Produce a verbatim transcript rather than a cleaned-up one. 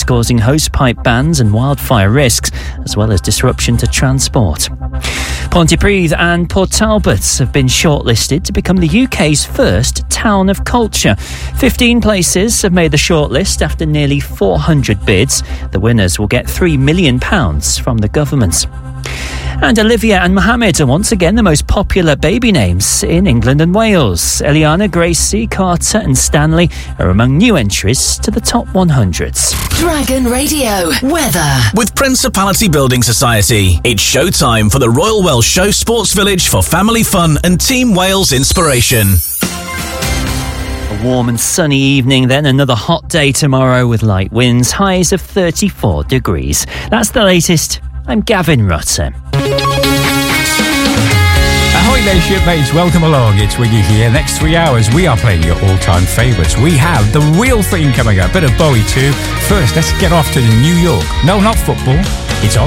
causing hosepipe bans and wildfire risks, as well as disruption to transport. Pontypridd and Port Talbot have been shortlisted to become the U K's first town of culture. Fifteen places have made the shortlist after nearly four hundred bids. The winners will get three million pounds from the government. And Olivia and Mohammed are once again the most popular baby names in England and Wales. Eliana, Gracie, Carter and Stanley are among new entries to the top one hundreds. Dragon Radio weather. With Principality Building Society, it's showtime for the Royal Welsh Show Sports Village for family fun and Team Wales inspiration. A warm and sunny evening, then another hot day tomorrow with light winds, highs of thirty-four degrees. That's the latest. I'm Gavin Rutter. Ahoy there, shipmates. Welcome along. It's Wiggy here. Next three hours, we are playing your all-time favourites. We have The Real Thing coming up. Bit of Bowie too. First, let's get off to the New York. No, not football. It's